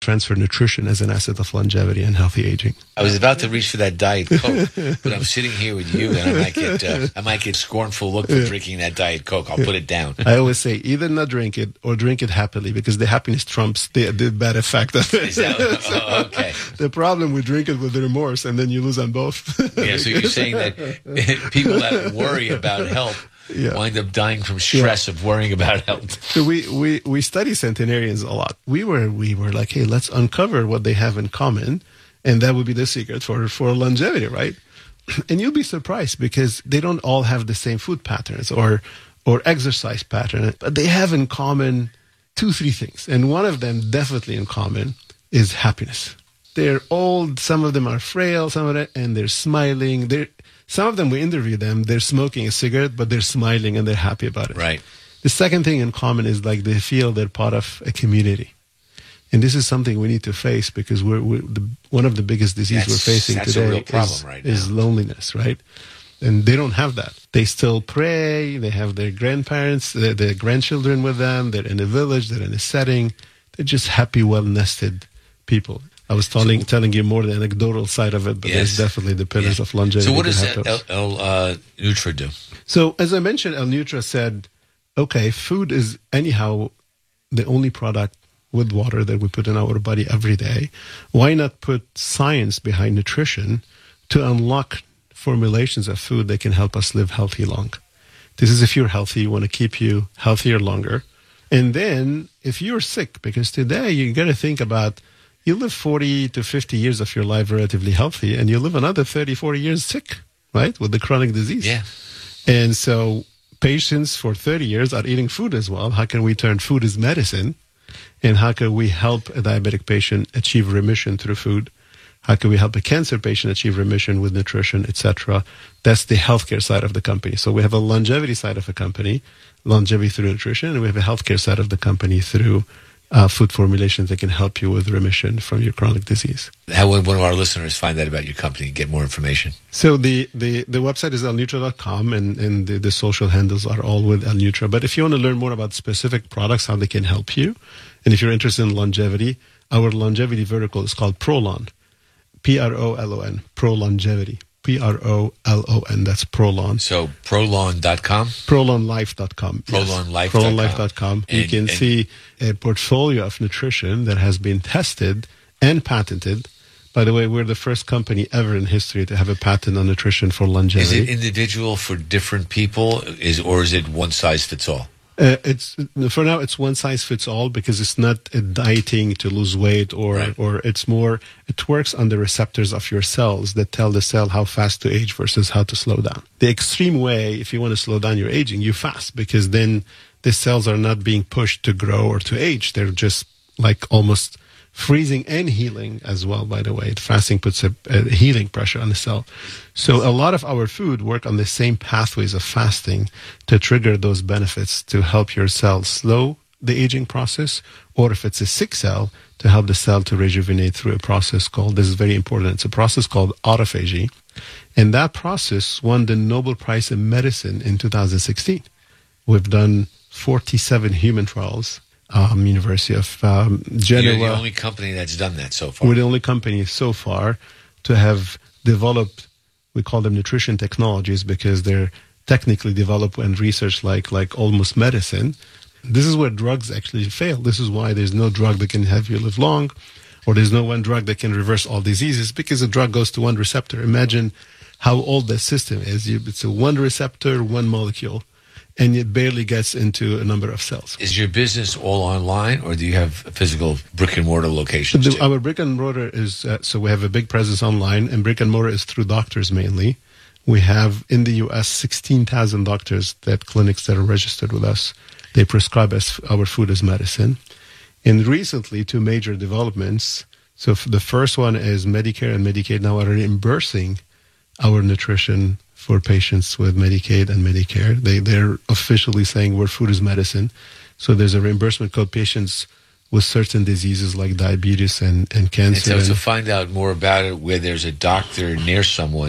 transfer nutrition as an asset of longevity and healthy aging. I was about to reach for that Diet Coke, but I'm sitting here with you, and I might get scornful look for drinking that Diet Coke. I'll put it down. I always say either not drink it or drink it happily, because the happiness trumps the bad effect of it. Okay. The problem, we drink it with remorse, and then you lose on both. Yeah, so you're saying that people that worry about health wind up dying from stress of worrying about health. So we study centenarians a lot. We were like, hey, let's uncover what they have in common, and that would be the secret for longevity, right? And you'll be surprised, because they don't all have the same food patterns or exercise pattern, but they have in common 2-3 things. And one of them definitely in common is happiness. They're old, some of them are frail, some of them, and they're smiling. Some of them, we interview them, they're smoking a cigarette, but they're smiling and they're happy about it. Right. The second thing in common is like they feel they're part of a community. And this is something we need to face, because one of the biggest diseases we're facing today is loneliness, right? And they don't have that. They still pray. They have their grandparents, their grandchildren with them. They're in a village. They're in a setting. They're just happy, well-nested people. I was telling you more the anecdotal side of it, but there's definitely the pillars of longevity. So what does El Nutra do? So as I mentioned, El Nutra said, okay, food is anyhow the only product with water that we put in our body every day. Why not put science behind nutrition to unlock formulations of food that can help us live healthy long? This is if you're healthy, you want to keep you healthier longer. And then if you're sick, because today you got to think about, you live 40 to 50 years of your life relatively healthy, and you live another 30, 40 years sick, right, with the chronic disease. Yeah. And so patients for 30 years are eating food as well. How can we turn food as medicine? And how can we help a diabetic patient achieve remission through food? How can we help a cancer patient achieve remission with nutrition, etc.? That's the healthcare side of the company. So we have a longevity side of the company, longevity through nutrition, and we have a healthcare side of the company through food formulations that can help you with remission from your chronic disease. How would one of our listeners find out about your company and get more information? So the website is elnutra.com, and the social handles are all with Elnutra. But if you want to learn more about specific products, how they can help you, and if you're interested in longevity, our longevity vertical is called Prolon, Prolon, Prolongevity, Prolon, that's Prolon. So Prolon.com? Prolonlife.com. Prolonlife.com. You can see a portfolio of nutrition that has been tested and patented. By the way, we're the first company ever in history to have a patent on nutrition for longevity. Is it individual for different people, or is it one size fits all? For now, it's one size fits all, because it's not a dieting to lose weight, or it's more, it works on the receptors of your cells that tell the cell how fast to age versus how to slow down. The extreme way, if you want to slow down your aging, you fast, because then the cells are not being pushed to grow or to age. They're just like almost freezing and healing as well, by the way. Fasting puts a healing pressure on the cell. So a lot of our food work on the same pathways of fasting to trigger those benefits to help your cell slow the aging process, or if it's a sick cell, to help the cell to rejuvenate through a process called, this is very important, it's a process called autophagy. And that process won the Nobel Prize in Medicine in 2016. We've done 47 human trials. University of Genoa. You're the only company that's done that so far. We're the only company so far to have developed, we call them nutrition technologies, because they're technically developed and researched like almost medicine. This is where drugs actually fail. This is why there's no drug that can have you live long, or there's no one drug that can reverse all diseases, because the drug goes to one receptor. Imagine how old that system is. It's a one receptor, one molecule, and it barely gets into a number of cells. Is your business all online, or do you have physical brick-and-mortar locations too? Our brick-and-mortar is, so we have a big presence online, and brick-and-mortar is through doctors mainly. We have, in the U.S., 16,000 doctors, clinics that are registered with us. They prescribe us our food as medicine. And recently, 2 major developments. So the first one is Medicare and Medicaid now are reimbursing our nutrition for patients with Medicaid and Medicare. They're officially saying where food is medicine. So there's a reimbursement code patients with certain diseases like diabetes and cancer. And so to find out more about it, where there's a doctor near someone,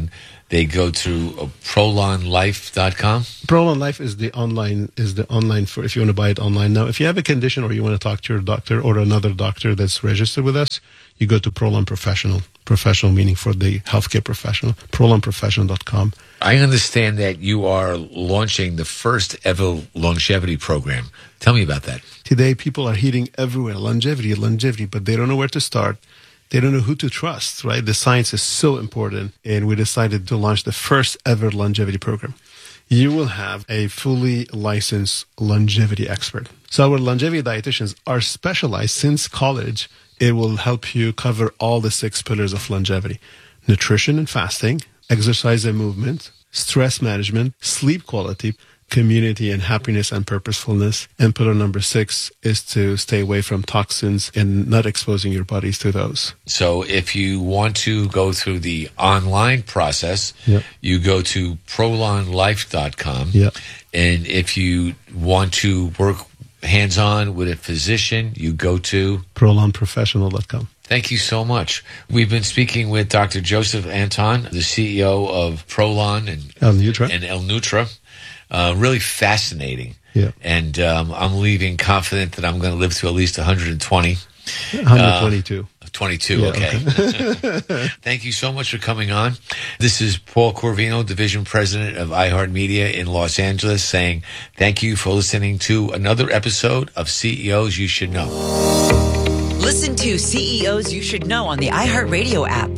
they go to prolonlife.com. Prolon Life is the online for if you want to buy it online now. If you have a condition or you want to talk to your doctor or another doctor that's registered with us, you go to Prolon Professional. Professional meaning for the healthcare professional. Prolonprofessional.com. I understand that you are launching the first ever longevity program. Tell me about that. Today, people are hearing everywhere longevity, but they don't know where to start. They don't know who to trust, right? The science is so important, and we decided to launch the first ever longevity program. You will have a fully licensed longevity expert. So our longevity dietitians are specialized since college. It will help you cover all the 6 pillars of longevity: nutrition and fasting, exercise and movement, stress management, sleep quality, community and happiness and purposefulness. And pillar number 6 is to stay away from toxins and not exposing your bodies to those. So if you want to go through the online process, you go to prolonlife.com. And if you want to work hands-on with a physician, you go to prolonprofessional.com. Thank you so much. We've been speaking with Dr. Joseph Anton, the CEO of Prolon and El Nutra. Really fascinating. And I'm leaving confident that I'm going to live to at least 120. 122. 22, okay. Thank you so much for coming on. This is Paul Corvino, Division President of iHeartMedia in Los Angeles, saying thank you for listening to another episode of CEOs You Should Know. Listen to CEOs You Should Know on the iHeartRadio app.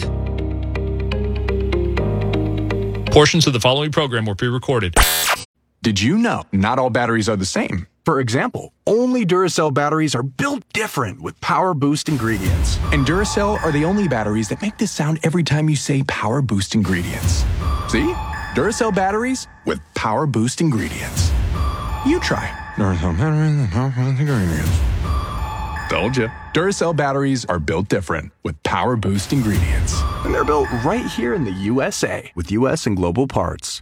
Portions of the following program were pre-recorded. Did you know not all batteries are the same? For example, only Duracell batteries are built different with Power Boost ingredients. And Duracell are the only batteries that make this sound every time you say Power Boost ingredients. See? Duracell batteries with Power Boost ingredients. You try. Duracell batteries with Power Boost ingredients. Told you. Duracell batteries are built different with Power Boost ingredients. And they're built right here in the USA with US and global parts.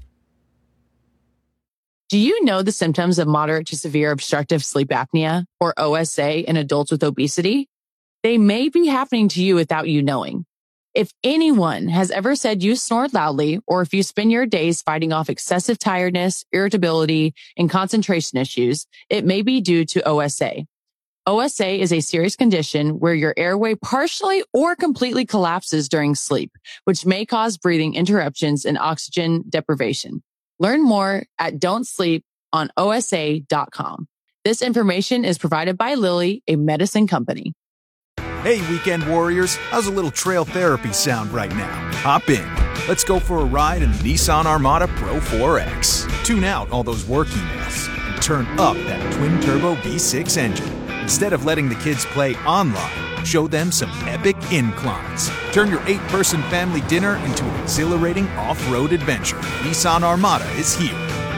Do you know the symptoms of moderate to severe obstructive sleep apnea, or OSA, in adults with obesity? They may be happening to you without you knowing. If anyone has ever said you snore loudly, or if you spend your days fighting off excessive tiredness, irritability, and concentration issues, it may be due to OSA. OSA is a serious condition where your airway partially or completely collapses during sleep, which may cause breathing interruptions and oxygen deprivation. Learn more at don'tsleeponosa.com. This information is provided by Lilly, a medicine company. Hey, weekend warriors, how's a little trail therapy sound right now? Hop in. Let's go for a ride in the Nissan Armada Pro 4X. Tune out all those work emails and turn up that twin-turbo V6 engine. Instead of letting the kids play online, show them some epic inclines. Turn your 8-person family dinner into an exhilarating off-road adventure. Nissan Armada is here.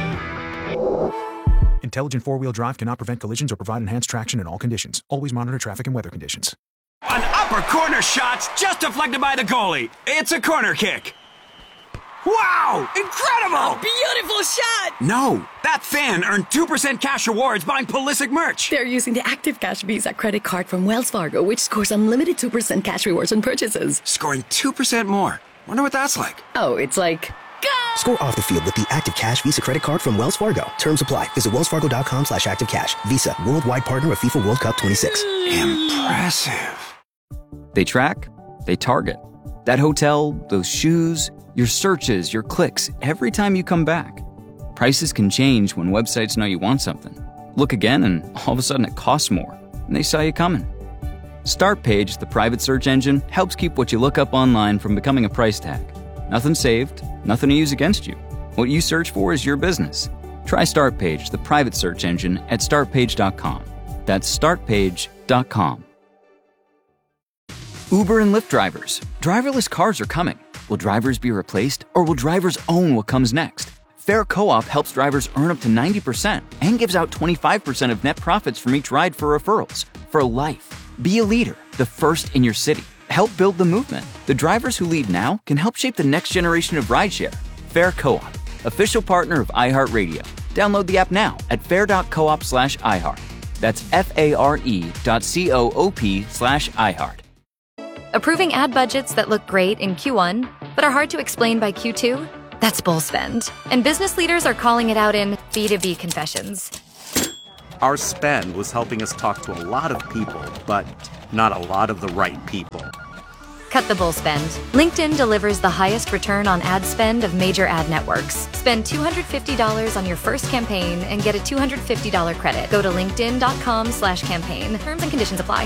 Intelligent four-wheel drive cannot prevent collisions or provide enhanced traction in all conditions. Always monitor traffic and weather conditions. An upper corner shot's just deflected by the goalie. It's a corner kick. Wow! Incredible! Beautiful shot! No, that fan earned 2% cash rewards buying Pulisic merch. They're using the Active Cash Visa credit card from Wells Fargo, which scores unlimited 2% cash rewards on purchases. Scoring 2% more. Wonder what that's like. Oh, it's like... Go! Score off the field with the Active Cash Visa credit card from Wells Fargo. Terms apply. Visit wellsfargo.com/activecash. Visa, worldwide partner of FIFA World Cup 26. Impressive. They track, they target. That hotel, those shoes, your searches, your clicks, every time you come back. Prices can change when websites know you want something. Look again and all of a sudden it costs more, and they saw you coming. Startpage, the private search engine, helps keep what you look up online from becoming a price tag. Nothing saved, nothing to use against you. What you search for is your business. Try Startpage, the private search engine, at startpage.com. That's startpage.com. Uber and Lyft drivers. Driverless cars are coming. Will drivers be replaced, or will drivers own what comes next? Fair Co-op helps drivers earn up to 90% and gives out 25% of net profits from each ride for referrals. For life. Be a leader, the first in your city. Help build the movement. The drivers who lead now can help shape the next generation of rideshare. Fair Co-op, official partner of iHeartRadio. Download the app now at fair.coop/iHeart. That's FARE.coop/iHeart. Approving ad budgets that look great in Q1, but are hard to explain by Q2? That's bull spend. And business leaders are calling it out in B2B confessions. Our spend was helping us talk to a lot of people, but not a lot of the right people. Cut the bull spend. LinkedIn delivers the highest return on ad spend of major ad networks. Spend $250 on your first campaign and get a $250 credit. Go to linkedin.com/campaign. Terms and conditions apply.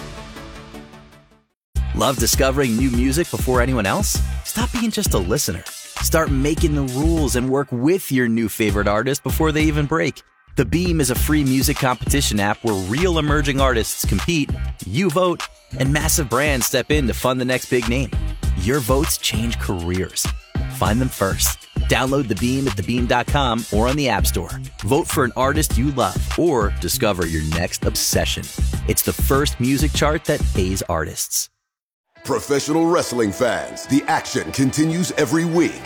Love discovering new music before anyone else? Stop being just a listener. Start making the rules and work with your new favorite artist before they even break. The Beam is a free music competition app where real emerging artists compete, you vote, and massive brands step in to fund the next big name. Your votes change careers. Find them first. Download The Beam at thebeam.com or on the App Store. Vote for an artist you love or discover your next obsession. It's the first music chart that pays artists. Professional wrestling fans, the action continues every week.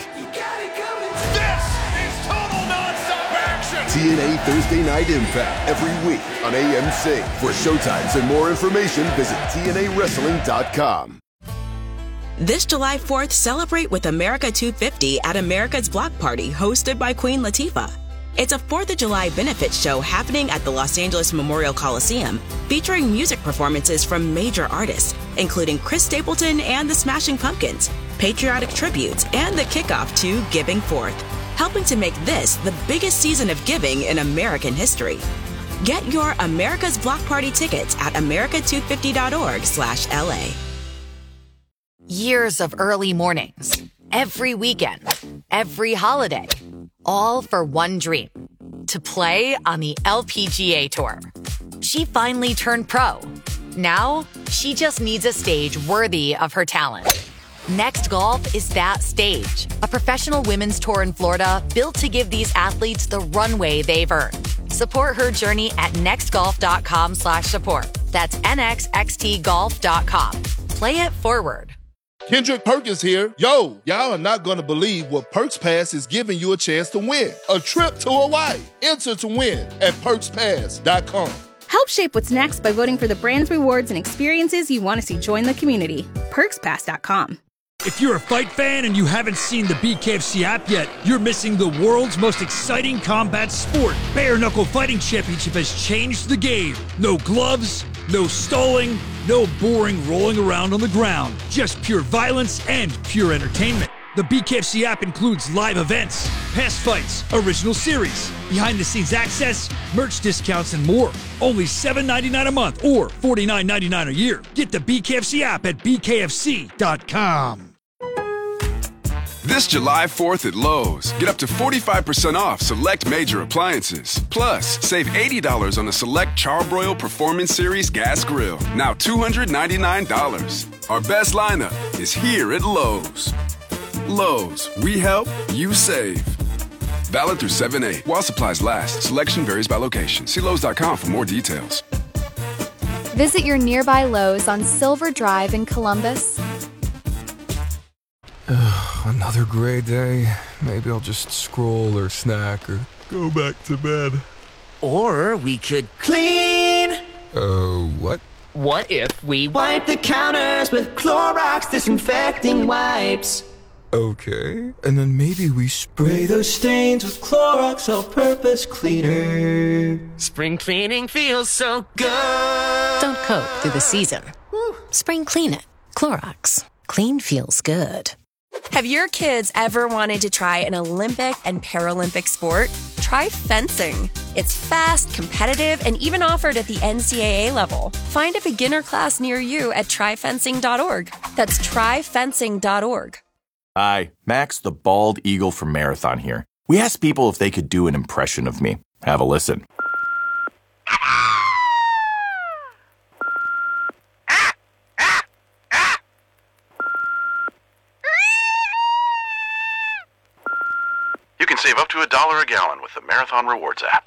TNA Thursday Night Impact every week on AMC. For showtimes and more information, visit TNAWrestling.com. This July 4th, celebrate with America 250 at America's Block Party, hosted by Queen Latifah. It's a 4th of July benefit show happening at the Los Angeles Memorial Coliseum, featuring music performances from major artists, including Chris Stapleton and the Smashing Pumpkins, patriotic tributes, and the kickoff to Giving Forth, helping to make this the biggest season of giving in American history. Get your America's Block Party tickets at america250.org/LA. Years of early mornings, every weekend, every holiday, all for one dream, to play on the LPGA Tour. She finally turned pro. Now, she just needs a stage worthy of her talent. Next Golf is that stage, a professional women's tour in Florida built to give these athletes the runway they've earned. Support her journey at nextgolf.com/support. That's nxxtgolf.com. Play it forward. Kendrick Perkins here. Yo, y'all are not going to believe what Perks Pass is giving you a chance to win. A trip to Hawaii. Enter to win at perkspass.com. Help shape what's next by voting for the brands, rewards, and experiences you want to see join the community. perkspass.com. If you're a fight fan and you haven't seen the BKFC app yet, you're missing the world's most exciting combat sport. Bare Knuckle Fighting Championship has changed the game. No gloves, no stalling, no boring rolling around on the ground. Just pure violence and pure entertainment. The BKFC app includes live events, past fights, original series, behind-the-scenes access, merch discounts, and more. Only $7.99 a month or $49.99 a year. Get the BKFC app at bkfc.com. This July 4th at Lowe's, get up to 45% off select major appliances. Plus, save $80 on the select Charbroil Performance Series gas grill, now $299. Our best lineup is here at Lowe's. Lowe's, we help, you save. Valid through 7/8 while supplies last. Selection varies by location. See Lowe's.com for more details. Visit your nearby Lowe's on Silver Drive in Columbus. Another gray day. Maybe I'll just scroll or snack or go back to bed. Or we could clean. What? What if we wipe the counters with Clorox disinfecting wipes? Okay, and then maybe we spray those stains with Clorox All-Purpose Cleaner. Spring cleaning feels so good. Don't cope through the season. Spring clean it. Clorox. Clean feels good. Have your kids ever wanted to try an Olympic and Paralympic sport? Try fencing. It's fast, competitive, and even offered at the NCAA level. Find a beginner class near you at tryfencing.org. That's tryfencing.org. Hi, Max the Bald Eagle from Marathon here. We asked people if they could do an impression of me. Have a listen. You can save up to $1 a gallon with the Marathon Rewards app.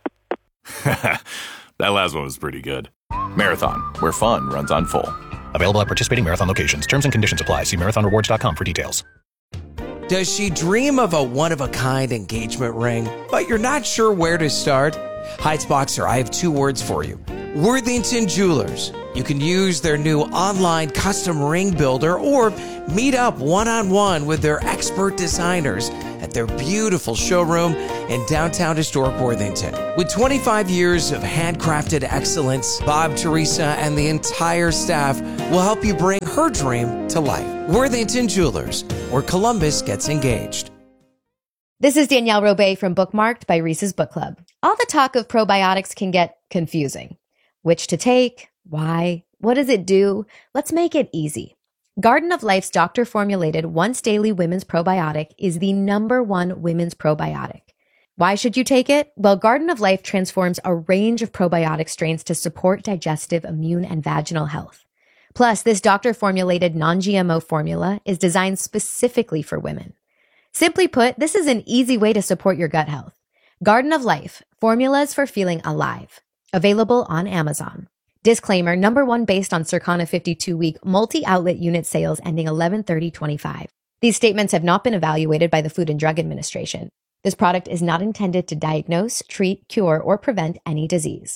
That last one was pretty good. Marathon, where fun runs on full. Available at participating Marathon locations. Terms and conditions apply. See marathonrewards.com for details. Does she dream of a one-of-a-kind engagement ring, but you're not sure where to start? Heights Boxer, I have two words for you. Worthington Jewelers. You can use their new online custom ring builder or meet up one-on-one with their expert designers at their beautiful showroom in downtown historic Worthington. With 25 years of handcrafted excellence, Bob, Teresa, and the entire staff will help you bring her dream to life. Worthington Jewelers, where Columbus gets engaged. This is Danielle Robay from Bookmarked by Reese's Book Club. All the talk of probiotics can get confusing. Which to take? Why? What does it do? Let's make it easy. Garden of Life's doctor-formulated once-daily women's probiotic is the #1 women's probiotic. Why should you take it? Well, Garden of Life transforms a range of probiotic strains to support digestive, immune, and vaginal health. Plus, this doctor-formulated non-GMO formula is designed specifically for women. Simply put, this is an easy way to support your gut health. Garden of Life, formulas for feeling alive. Available on Amazon. Disclaimer, #1 based on Circana 52-week multi-outlet unit sales ending 11/30/25. These statements have not been evaluated by the Food and Drug Administration. This product is not intended to diagnose, treat, cure, or prevent any disease.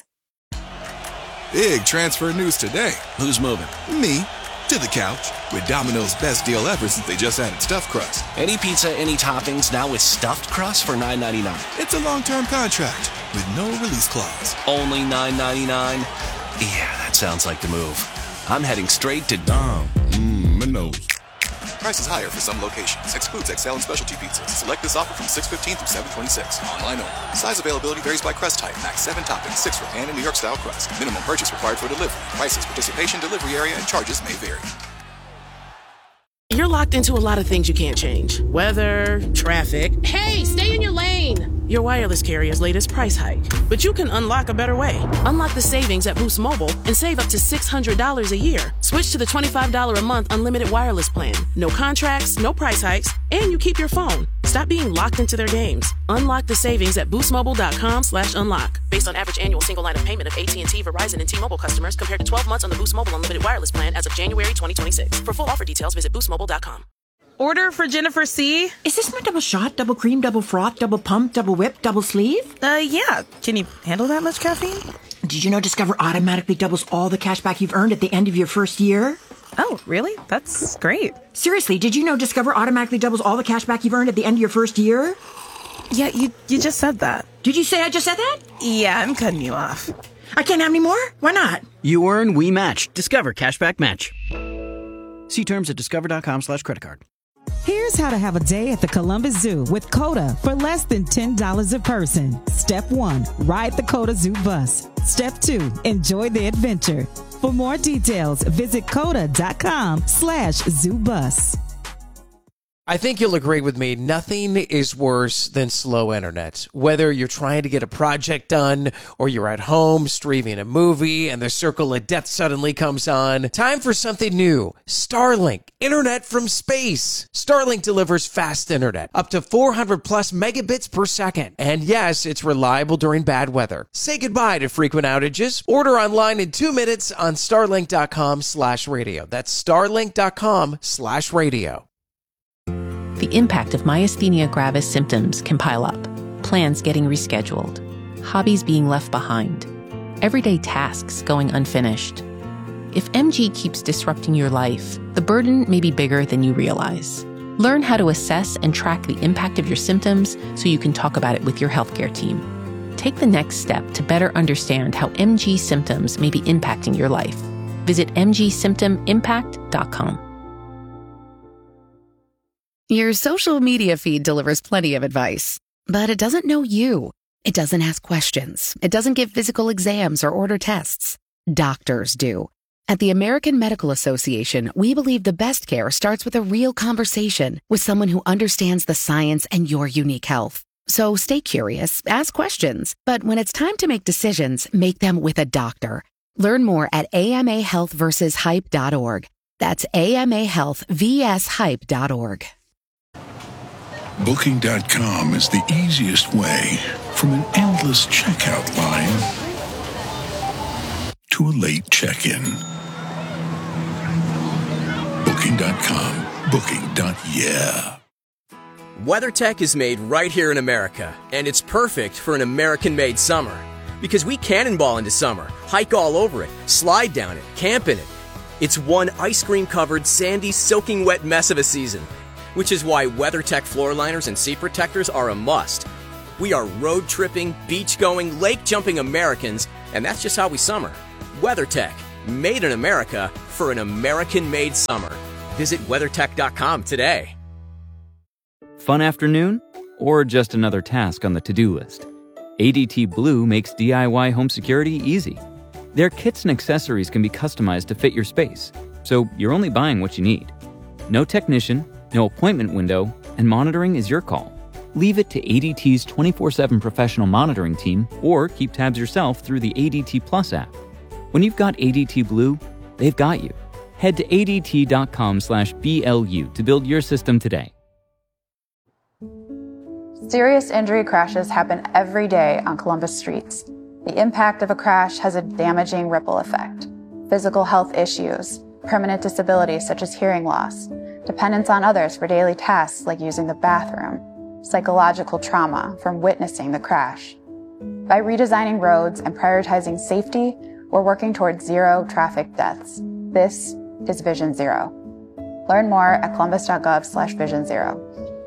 Big transfer news today. Who's moving? Me. To the couch. With Domino's best deal ever since they just added stuffed crust. Any pizza, any toppings, now with stuffed crust for $9.99. It's a long-term contract with no release clause. Only $9.99? Yeah, that sounds like the move. I'm heading straight to Domino's. Price is higher for some locations. Excludes XL and specialty pizzas. Select this offer from 6/15 through 7/26. Online only. Size availability varies by crust type. Max 7 toppings, 6 for pan and New York style crust. Minimum purchase required for delivery. Prices, participation, delivery area, and charges may vary. You're locked into a lot of things you can't change. Weather, traffic. Hey, stay in your lane! Your wireless carrier's latest price hike. But you can unlock a better way. Unlock the savings at Boost Mobile and save up to $600 a year. Switch to the $25 a month unlimited wireless plan. No contracts, no price hikes, and you keep your phone. Stop being locked into their games. Unlock the savings at boostmobile.com/unlock. Based on average annual single line of payment of AT&T, Verizon, and T-Mobile customers compared to 12 months on the Boost Mobile unlimited wireless plan as of January 2026. For full offer details, visit boostmobile.com. Order for Jennifer C. Is this my double shot, double cream, double froth, double pump, double whip, double sleeve? Yeah. Can you handle that much caffeine? Did you know Discover automatically doubles all the cash back you've earned at the end of your first year? Oh, really? That's great. Seriously, did you know Discover automatically doubles all the cash back you've earned at the end of your first year? Yeah, you just said that. Did you say I just said that? Yeah, I'm cutting you off. I can't have any more? Why not? You earn, we match. Discover Cashback Match. See terms at discover.com/creditcard. Here's how to have a day at the Columbus Zoo with CODA for less than $10 a person. Step 1, ride the CODA Zoo bus. Step 2, enjoy the adventure. For more details, visit coda.com/zoobus. I think you'll agree with me, nothing is worse than slow internet. Whether you're trying to get a project done or you're at home streaming a movie and the circle of death suddenly comes on, time for something new. Starlink, internet from space. Starlink delivers fast internet, up to 400 plus megabits per second. And yes, it's reliable during bad weather. Say goodbye to frequent outages. Order online in 2 minutes on starlink.com/radio. That's starlink.com/radio. The impact of myasthenia gravis symptoms can pile up. Plans getting rescheduled. Hobbies being left behind. Everyday tasks going unfinished. If MG keeps disrupting your life, the burden may be bigger than you realize. Learn how to assess and track the impact of your symptoms so you can talk about it with your healthcare team. Take the next step to better understand how MG symptoms may be impacting your life. Visit mgsymptomimpact.com. Your social media feed delivers plenty of advice, but it doesn't know you. It doesn't ask questions. It doesn't give physical exams or order tests. Doctors do. At the American Medical Association, we believe the best care starts with a real conversation with someone who understands the science and your unique health. So stay curious, ask questions, but when it's time to make decisions, make them with a doctor. Learn more at amahealthversushype.org. That's amahealthvshype.org. Booking.com is the easiest way from an endless checkout line to a late check-in. Booking.com. Booking.yeah. WeatherTech is made right here in America, and it's perfect for an American-made summer. because we cannonball into summer, hike all over it, slide down it, camp in it. It's one ice cream-covered, sandy, soaking wet mess of a season, which is why WeatherTech floor liners and seat protectors are a must. We are road tripping, beach going, lake jumping Americans, and that's just how we summer. WeatherTech, made in America for an American-made summer. Visit WeatherTech.com today. Fun afternoon? Or just another task on the to-do list? ADT Blue makes DIY home security easy. Their kits and accessories can be customized to fit your space, so you're only buying what you need. No technician, no appointment window, and monitoring is your call. Leave it to ADT's 24/7 professional monitoring team, or keep tabs yourself through the ADT Plus app. When you've got ADT Blue, they've got you. Head to ADT.com/BLU to build your system today. Serious injury crashes happen every day on Columbus streets. The impact of a crash has a damaging ripple effect. Physical health issues, permanent disabilities such as hearing loss, dependence on others for daily tasks like using the bathroom, psychological trauma from witnessing the crash. By redesigning roads and prioritizing safety, we're working towards zero traffic deaths. This is Vision Zero. Learn more at columbus.gov/Vision Zero.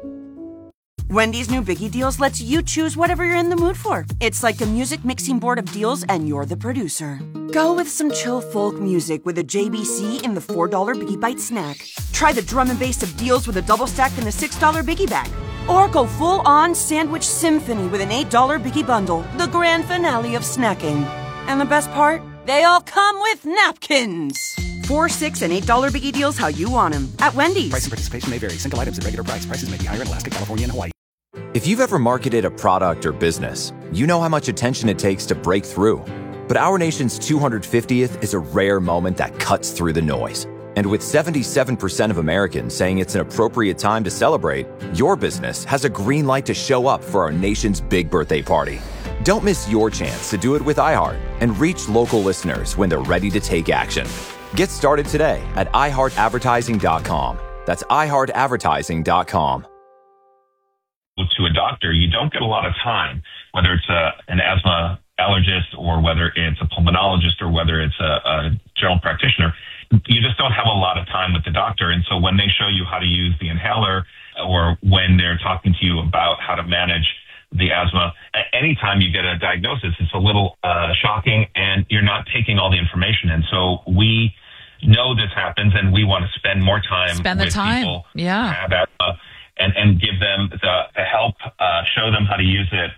Wendy's new Biggie Deals lets you choose whatever you're in the mood for. It's like a music mixing board of deals, and you're the producer. Go with some chill folk music with a JBC in the $4 Biggie Bite snack. Try the drum and bass of deals with a double stack in the $6 Biggie Bag. Or go full-on sandwich symphony with an $8 Biggie Bundle, the grand finale of snacking. And the best part? They all come with napkins. $4, $6, and $8 Biggie Deals how you want them at Wendy's. Price and participation may vary. Single items at regular price. Prices may be higher in Alaska, California, and Hawaii. If you've ever marketed a product or business, you know how much attention it takes to break through. But our nation's 250th is a rare moment that cuts through the noise. And with 77% of Americans saying it's an appropriate time to celebrate, your business has a green light to show up for our nation's big birthday party. Don't miss your chance to do it with iHeart and reach local listeners when they're ready to take action. Get started today at iHeartAdvertising.com. That's iHeartAdvertising.com. To a doctor, you don't get a lot of time, whether it's an asthma allergist or whether it's a pulmonologist or whether it's a general practitioner. You just don't have a lot of time with the doctor. And so when they show you how to use the inhaler or when they're talking to you about how to manage the asthma, anytime you get a diagnosis, it's a little shocking and you're not taking all the information. And so we know this happens and we want to spend more time with people who have asthma and give them the help, show them how to use it,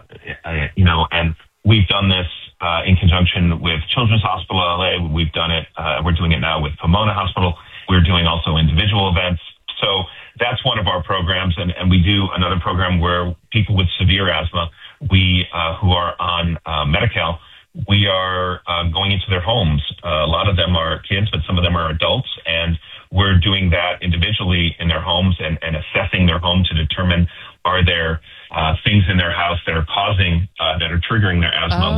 and we've done this in conjunction with Children's Hospital LA. We've done it, we're doing it now with Pomona Hospital. We're doing also individual events. So that's one of our programs. And we do another program where people with severe asthma, who are on Medi-Cal, we are going into their homes. A lot of them are kids, but some of them are adults. And we're doing that individually in their homes and assessing their home to determine are there things in their house that are causing, that are triggering their asthma,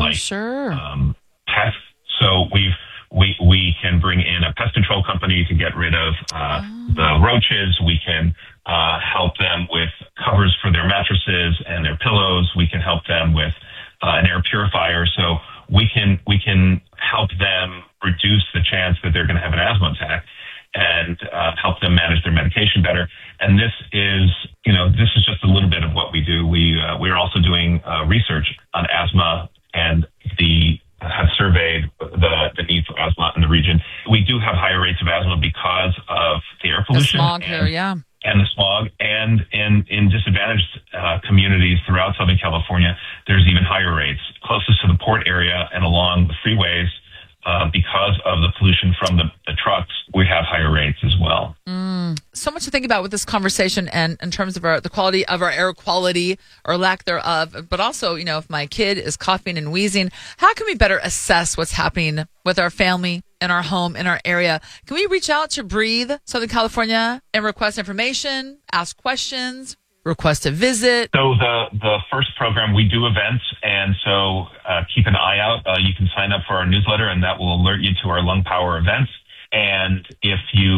pests. So we can bring in a pest control company to get rid of the roaches. We can help them with covers for their mattresses and their pillows. We can help them with an air purifier. So we can help them reduce the chance that they're going to have an asthma attack and help them manage their medication better. And this is just a little bit of what we do. We're also doing research on asthma and have surveyed the need for asthma in the region. We do have higher rates of asthma because of the air pollution. The smog here, yeah. And the smog. And in disadvantaged communities throughout Southern California, there's even higher rates. Closest to the port area and along the freeways, because of the pollution from the trucks, we have higher rates as well. So much to think about with this conversation and in terms of the quality of our air quality or lack thereof. But also, if my kid is coughing and wheezing, how can we better assess what's happening with our family, in our home, in our area? Can we reach out to Breathe Southern California and request information, ask questions, request a visit? So the first program, we do events, and so keep an eye out. You can sign up for our newsletter, and that will alert you to our Lung Power events. And if you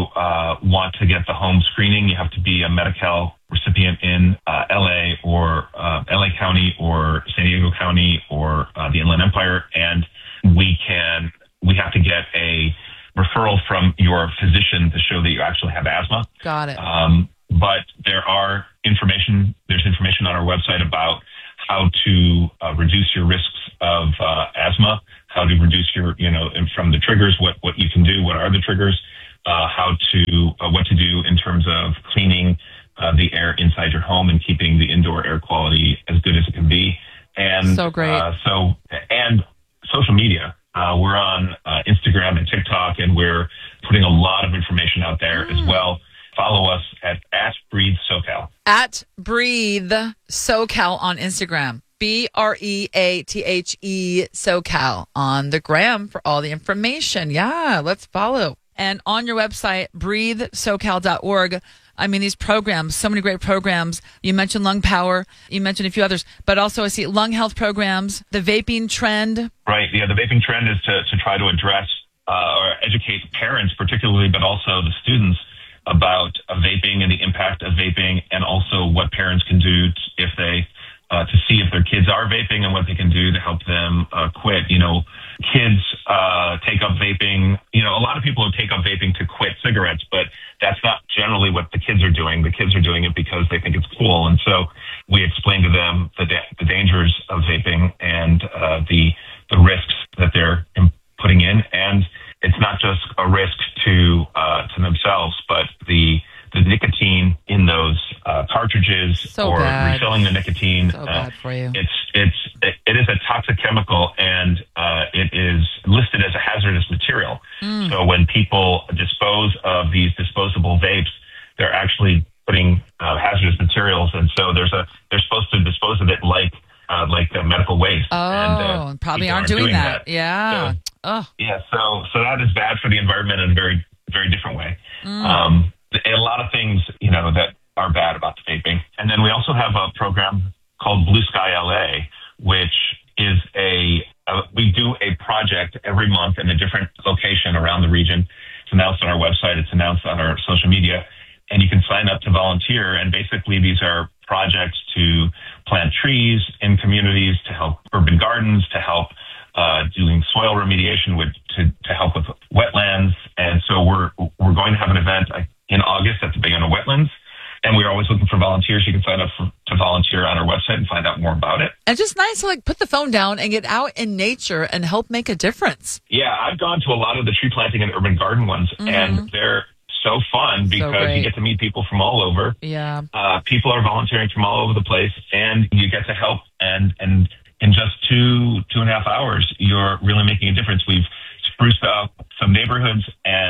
want to get the home screening, you have to be a Medi-Cal recipient in LA or LA County or San Diego County or the Inland Empire, and we have to get a referral from your physician to show that you actually have asthma. Got it. But there's information on our website about how to reduce your risks of asthma, how to reduce your, from the triggers, what you can do, what are the triggers, what to do in terms of cleaning the air inside your home and keeping the indoor air quality as good as it can be. And so great. And social media. We're on Instagram and TikTok, and we're putting a lot of information out there as well. Follow us at Breathe SoCal. At Breathe SoCal on Instagram. BREATHE SoCal on the gram for all the information. Yeah, let's follow. And on your website, breathesocal.org. I mean, these programs, so many great programs. You mentioned Lung Power. You mentioned a few others, but also I see lung health programs, the vaping trend. Right. Yeah, the vaping trend is to try to address or educate parents particularly, but also the students about vaping and the impact of vaping, and also what parents can do if they to see if their kids are vaping and what they can do to help them quit. Kids take up vaping. A lot of people take up vaping to quit cigarettes, but that's not generally what the kids are doing. The kids are doing it because they think it's cool. And so we explain to them the dangers of vaping and the risks that they're putting in. And it's not just a risk to themselves, but the nicotine in those cartridges refilling the nicotine. So bad for you. It is a toxic chemical, and it is listed as a hazardous material. So when people dispose of these disposable vapes, they're actually putting hazardous materials, and so they're supposed to dispose of it like medical waste. Oh, and probably aren't doing that. Yeah. So that is bad for the environment in a very, very different way. A lot of things, that are bad about the vaping. And then we also have a program called Blue Sky LA, which is we do a project every month in a different location around the region. It's announced on our website. It's announced on our social media. And you can sign up to volunteer. And basically these are projects to plant trees in communities, to help urban gardens, to help doing soil remediation to help with wetlands. And so we're going to have an event in August at the Bayona Wetlands. And we're always looking for volunteers. You can sign up to volunteer on our website and find out more about it. And just nice to put the phone down and get out in nature and help make a difference. Yeah, I've gone to a lot of the tree planting and urban garden ones, and they're so fun because you get to meet people from all over. Yeah. People are volunteering from all over the place, and you get to help. And in just 2.5 hours, you're really making a difference. We've spruced up some neighborhoods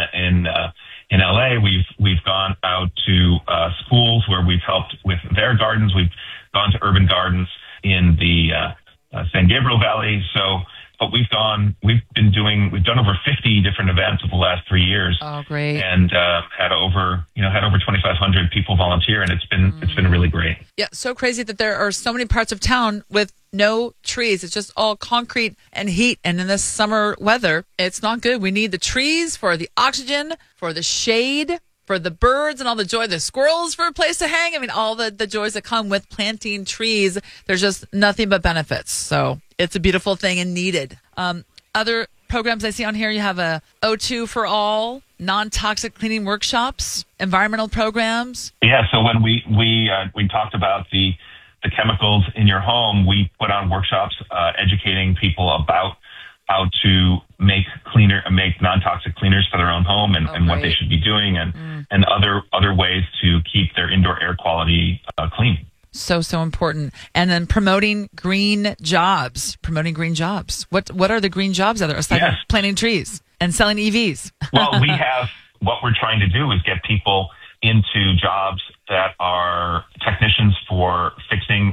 in LA. We've gone out to schools where we've helped with their gardens. We've gone to urban gardens in the San Gabriel Valley. But we've done over 50 different events over the last 3 years. Oh, great! And had over 2,500 people volunteer, and it's been really great. Yeah, so crazy that there are so many parts of town with no trees. It's just all concrete and heat. And in this summer weather, it's not good. We need the trees for the oxygen, for the shade, for the birds and all the joy, the squirrels for a place to hang. I mean, all the joys that come with planting trees. There's just nothing but benefits. So it's a beautiful thing and needed. Other programs I see on here, you have a O2 for all, non-toxic cleaning workshops, environmental programs. Yeah, so when we talked about the chemicals in your home, we put on workshops educating people about how to make non-toxic cleaners for their own home and what they should be doing and other ways to keep their indoor air quality clean. So important. And then promoting green jobs. What are the green jobs out there aside from planting trees and selling EVs? Well, what we're trying to do is get people into jobs that are technicians for fixing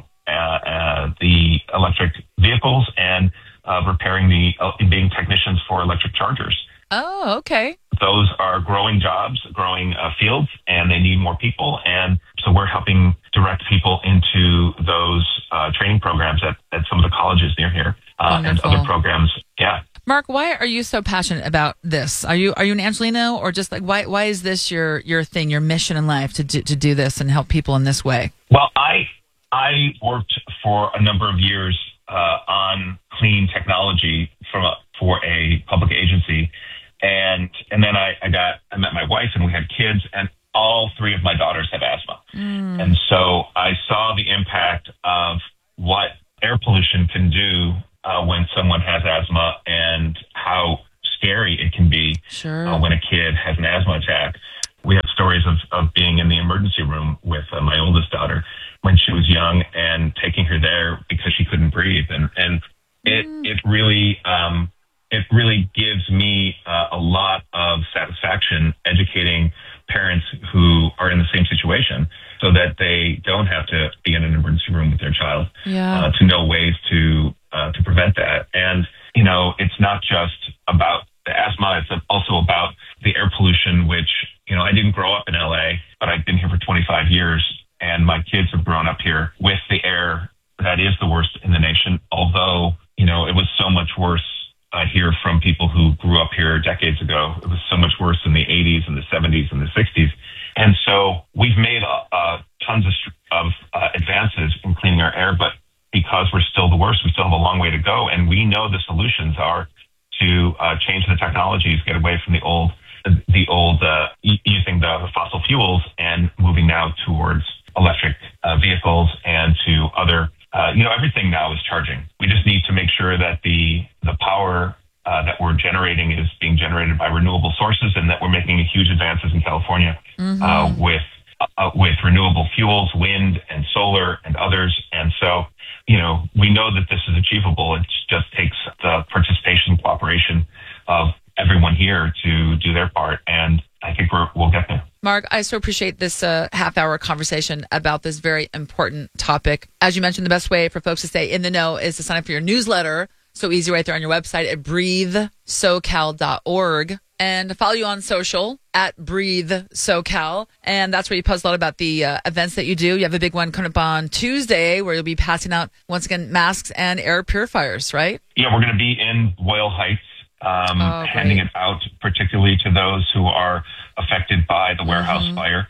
the electric vehicles and being technicians for electric chargers. Oh, okay. Those are growing jobs, growing fields, and they need more people. And so we're helping direct people into those training programs at some of the colleges near here and other programs. Yeah. Mark, why are you so passionate about this? Are you an Angeleno, or just like why is this your thing, your mission in life to do this and help people in this way? Well, I worked for a number of years on clean technology for a public agency, and then I met my wife and we had kids, and all three of my daughters have asthma, and so I saw the impact of what air pollution can do when someone has asthma, and how scary it can be when a kid has an asthma attack. We have stories of being in the emergency room with my oldest daughter when she was young, and taking her there because she couldn't breathe. And it really gives me a lot of satisfaction educating parents who are in the same situation, so that they don't have to be in an emergency room with their child, to know ways to prevent that. And, it's not just about the asthma, it's also about the air pollution, which, I didn't grow up in LA, but I've been here for 25 years, and my kids have grown up here with the air that is the worst in the nation. Although, it was so much worse. I hear from people who grew up here decades ago. It was so much worse in the 80s and the 70s and the 60s. And so we've made tons of advances in cleaning our air, but because we're still the worst, we still have a long way to go. And we know the solutions are to change the technologies, get away from the old using the fossil fuels, and moving now towards electric vehicles and to other, everything now is charging. We just need to make sure that the power that we're generating is being generated by renewable sources, and that we're making huge advances in California with renewable fuels, wind and solar and others. And so, we know that this is achievable. It just takes the participation and cooperation of everyone here to do their part. And I think we'll get there. Mark, I so appreciate this half-hour conversation about this very important topic. As you mentioned, the best way for folks to stay in the know is to sign up for your newsletter. So easy right there on your website at breathesocal.org. And follow you on social at breathesocal. And that's where you post a lot about the events that you do. You have a big one coming up on Tuesday where you'll be passing out, once again, masks and air purifiers, right? Yeah, we're going to be in Boyle Heights, handing it out particularly to those who are affected by the warehouse fire.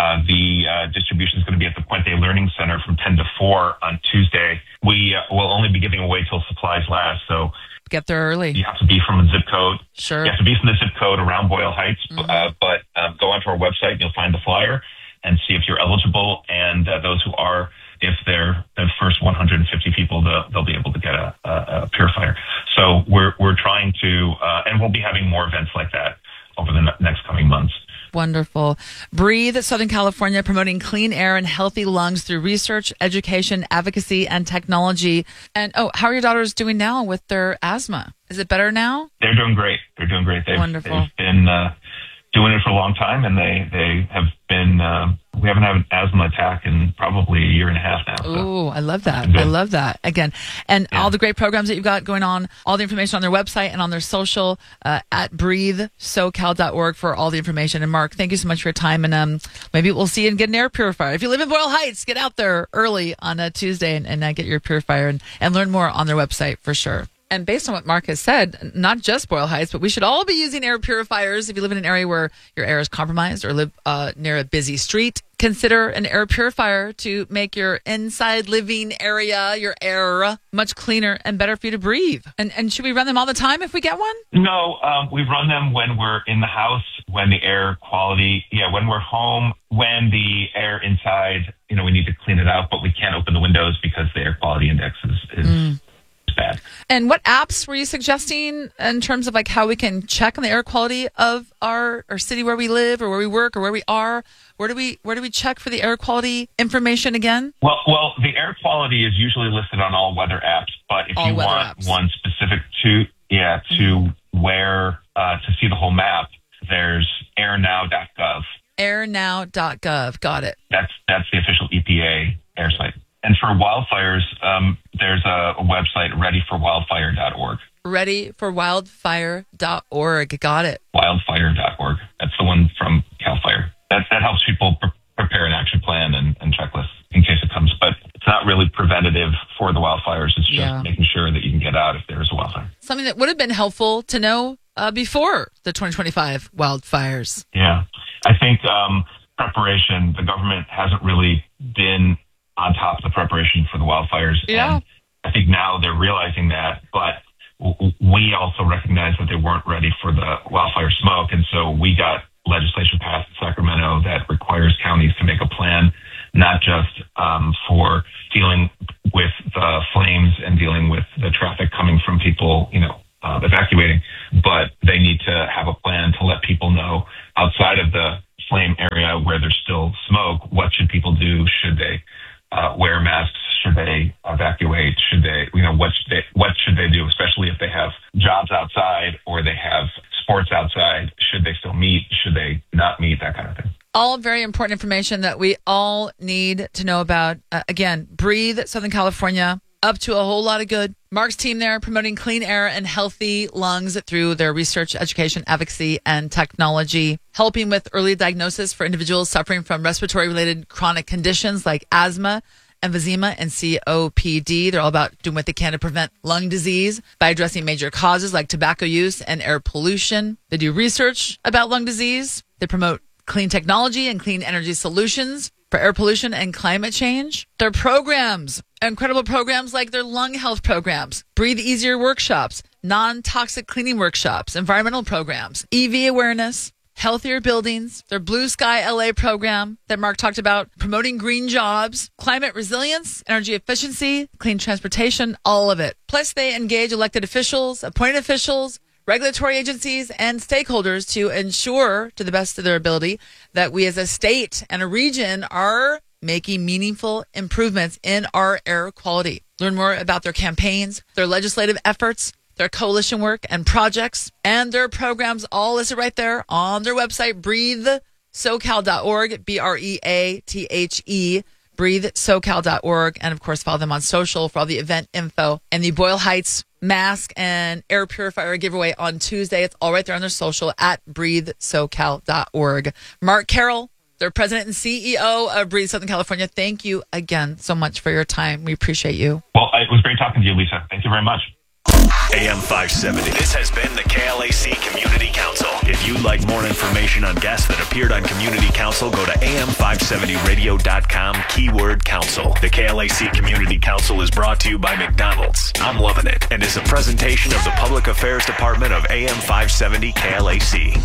The distribution is going to be at the Puente Learning Center from 10 to 4 on Tuesday. We will only be giving away till supplies last, so get there early. You have to be from a zip code. Sure. You have to be from the zip code around Boyle Heights, but go onto our website and you'll find the flyer and see if you're eligible. And those who are, if they're the first 150 people, they'll be able to get a purifier. So we're trying to, and we'll be having more events like that over the next coming months. Wonderful. Breathe Southern California, promoting clean air and healthy lungs through research, education, advocacy, and technology. And, how are your daughters doing now with their asthma? Is it better now? They're doing great. Wonderful. They've been doing it for a long time, and they have been, we haven't had an asthma attack in probably a year and a half now. So. Oh, I love that. I love that. Again, and all the great programs that you've got going on, all the information on their website and on their social at breathesocal.org for all the information. And Mark, thank you so much for your time. And maybe we'll see you and get an air purifier. If you live in Boyle Heights, get out there early on a Tuesday and get your purifier and learn more on their website for sure. And based on what Mark has said, not just Boyle Heights, but we should all be using air purifiers. If you live in an area where your air is compromised or live near a busy street, consider an air purifier to make your inside living area, your air, much cleaner and better for you to breathe. And should we run them all the time if we get one? No, we run them when we're in the house, when the air quality, when we're home, when the air inside, we need to clean it out, but we can't open the windows because the air quality index is bad. And what apps were you suggesting in terms of like how we can check on the air quality of our city where we live or where we work or where we are? Where do we check for the air quality information again? Well, the air quality is usually listed on all weather apps, but if you want one specific to where to see the whole map, there's airnow.gov. Airnow.gov. Got it. That's the official EPA air site. And for wildfires, there's a website, readyforwildfire.org. Readyforwildfire.org. Got it. Wildfire.org. That's the one from CAL FIRE. That helps people prepare an action plan and checklist in case it comes. But it's not really preventative for for the wildfires. It's just Yeah. making sure that you can get out if there is a wildfire. Something that would have been helpful to know before the 2025 wildfires. Yeah. I think preparation, the government hasn't really been on top of the preparation for the wildfires. Yeah. And I think now they're realizing that, but we also recognize that they weren't ready for the wildfire smoke. And so we got legislation passed in Sacramento that requires counties to make a plan, not just for dealing with the flames and dealing with the traffic coming from people, evacuating, but they need to have a plan to let people know outside of the flame area where there's still smoke, what should people do? Should they wear masks? Should they evacuate? Should they, what should they do, especially if they have jobs outside or they have sports outside? Should they still meet? Should they not meet? That kind of thing. All very important information that we all need to know about. Again, Breathe Southern California, up to a whole lot of good. Mark's team there promoting clean air and healthy lungs through their research, education, advocacy, and technology, helping with early diagnosis for individuals suffering from respiratory-related chronic conditions like asthma, emphysema, and COPD. They're all about doing what they can to prevent lung disease by addressing major causes like tobacco use and air pollution. They do research about lung disease. They promote clean technology and clean energy solutions for air pollution and climate change. Their programs, incredible programs like their lung health programs, Breathe Easier workshops, non-toxic cleaning workshops, environmental programs, EV awareness, healthier buildings, their Blue Sky LA program that Mark talked about, promoting green jobs, climate resilience, energy efficiency, clean transportation, all of it. Plus, they engage elected officials, appointed officials, regulatory agencies, and stakeholders to ensure, to the best of their ability, that we as a state and a region are making meaningful improvements in our air quality. Learn more about their campaigns, their legislative efforts, their coalition work and projects, and their programs, all listed right there on their website, breathesocal.org, BREATHE, breathesocal.org, and of course follow them on social for all the event info and the Boyle Heights mask and air purifier giveaway on Tuesday. It's all right there on their social at breathesocal.org. Mark Carroll, their president and CEO of Breathe Southern California, thank you again so much for your time. We appreciate you. Well, it was great talking to you, Lisa. Thank you very much. AM 570. This has been the KLAC Community Council. If you'd like more information on guests that appeared on Community Council, go to am570radio.com, keyword council. The KLAC Community Council is brought to you by McDonald's. I'm loving it. And is a presentation of the Public Affairs Department of AM 570 KLAC.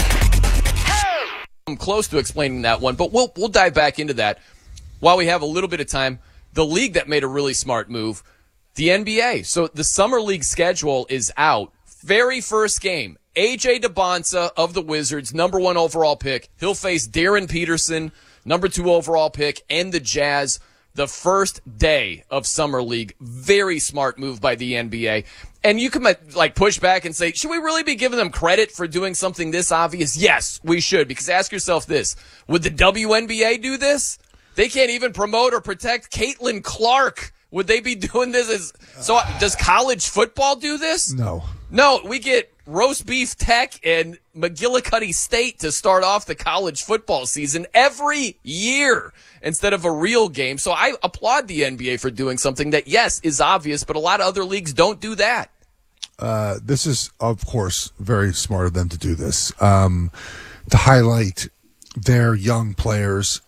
I'm close to explaining that one, but we'll dive back into that while we have a little bit of time. The league that made a really smart move, the NBA. So the Summer League schedule is out. Very first game, AJ DeBonsa of the Wizards, number 1 overall pick. He'll face Darren Peterson, number 2 overall pick, and the Jazz the first day of Summer League. Very smart move by the NBA. And you can push back and say, should we really be giving them credit for doing something this obvious? Yes, we should, because ask yourself this. Would the WNBA do this? They can't even promote or protect Caitlin Clark. Would they be doing this? So does college football do this? No. No, we get Roast Beef Tech and McGillicuddy State to start off the college football season every year instead of a real game. So I applaud the NBA for doing something that, yes, is obvious, but a lot of other leagues don't do that. This is, of course, very smart of them to do this, to highlight their young players.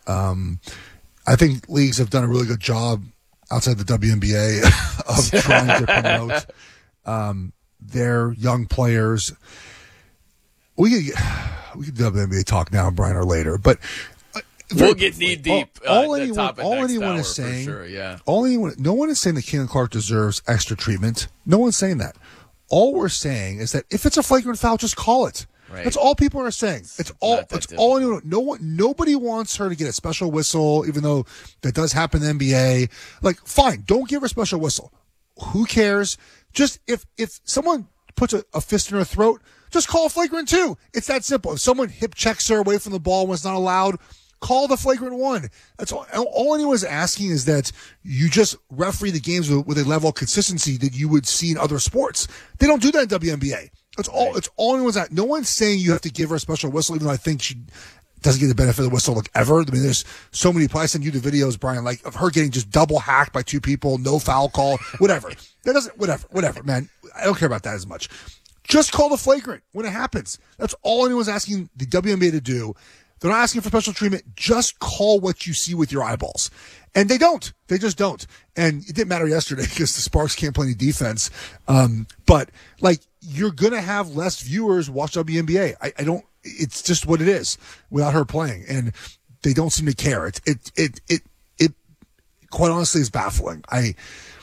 I think leagues have done a really good job outside the WNBA of trying to promote their young players. We could WNBA talk now, Brian, or later, but we'll get knee deep. All anyone is saying, sure, yeah. No one is saying that Caitlin Clark deserves extra treatment. No one's saying that. All we're saying is that if it's a flagrant foul, just call it. Right. That's all people are saying. It's all anyone. Nobody wants her to get a special whistle, even though that does happen in the NBA. Fine, don't give her a special whistle. Who cares? Just if someone puts a fist in her throat, just call flagrant 2. It's that simple. If someone hip checks her away from the ball when it's not allowed, call the flagrant 1. That's all. All anyone's asking is that you just referee the games with a level of consistency that you would see in other sports. They don't do that in WNBA. It's all anyone's at. No one's saying you have to give her a special whistle, even though I think she doesn't get the benefit of the whistle ever. I mean, there's so many plays. I send you the videos, Brian, like of her getting just double hacked by two people, no foul call, whatever. Whatever, man. I don't care about that as much. Just call the flagrant when it happens. That's all anyone's asking the WNBA to do. They're not asking for special treatment. Just call what you see with your eyeballs. And they don't. They just don't. And it didn't matter yesterday because the Sparks can't play any defense. But, like, you're going to have less viewers watch WNBA. I don't – it's just what it is without her playing. And they don't seem to care. It quite honestly is baffling. I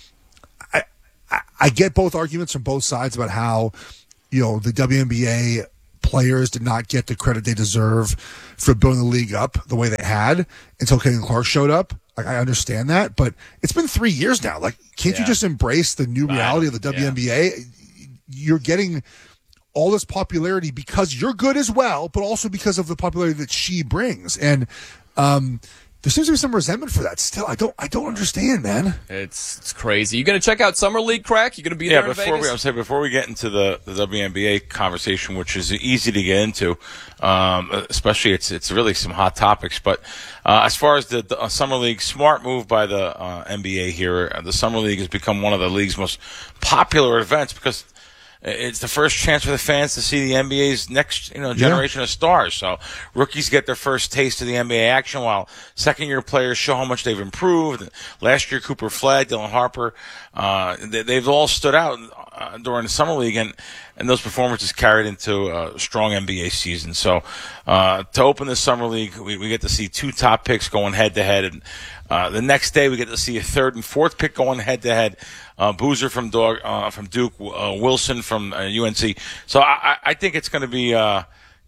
get both arguments from both sides about how, you know, the WNBA players did not get the credit they deserve for building the league up the way they had until Caitlin Clark showed up. Like, I understand that, but it's been 3 years now. Like, can't you just embrace the new reality of the WNBA? Yeah. You're getting all this popularity because you're good as well, but also because of the popularity that she brings. And there seems to be some resentment for that still. I don't understand, man. It's crazy. You going to check out Summer League, Crack? You going to be there in Vegas? Before we get into the WNBA conversation, which is easy to get into, especially it's really some hot topics. But as far as the Summer League, smart move by the NBA here. The Summer League has become one of the league's most popular events because it's the first chance for the fans to see the NBA's next, generation of stars. So rookies get their first taste of the NBA action, while second-year players show how much they've improved. Last year, Cooper Flag, Dylan Harper, they've all stood out during the Summer League, and those performances carried into a strong NBA season. So to open the Summer League, we get to see two top picks going head-to-head, and the next day we get to see a third and fourth pick going head-to-head. Boozer from Duke, Wilson from UNC. So I think it's going to be, of